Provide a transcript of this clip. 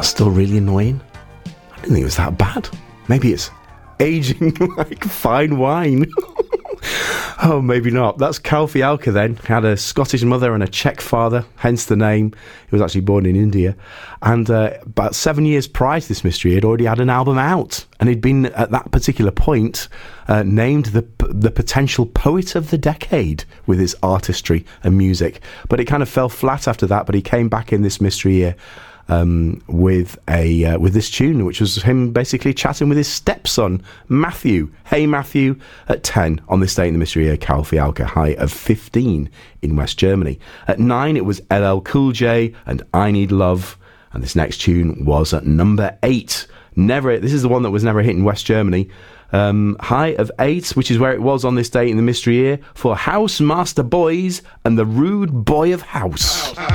That's still really annoying. I didn't think it was that bad. Maybe it's aging like fine wine. Oh, maybe not. That's Cal Fialka then. He had a Scottish mother and a Czech father, hence the name. He was actually born in India. And about 7 years prior to this mystery, he'd already had an album out. And he'd been, at that particular point, named the potential poet of the decade with his artistry and music. But it kind of fell flat after that. But he came back in this mystery year with this tune, which was him basically chatting with his stepson Matthew. Hey Matthew, at 10 on this date in the mystery year, Cal Fialka, high of 15 in West Germany. At 9 it was LL Cool J and I Need Love, and this next tune was at number 8. This is the one that was never hit in West Germany. High of 8, which is where it was on this date in the mystery year, for House Master Boys and the Rude Boy of House.